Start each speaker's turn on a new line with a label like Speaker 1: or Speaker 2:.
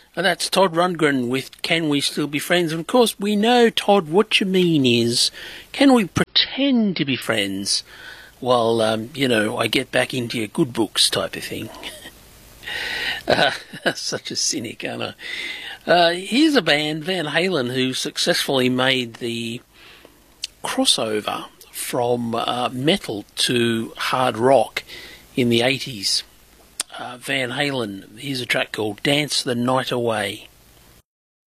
Speaker 1: And that's Todd Rundgren with Can We Still Be Friends? And of course, we know, Todd, what you mean is, can we pretend to be friends while, I get back into your good books type of thing? Such a cynic, aren't I? Here's a band, Van Halen, who successfully made the crossover from metal to hard rock in the 80s. Van Halen, here's a track called Dance the Night Away.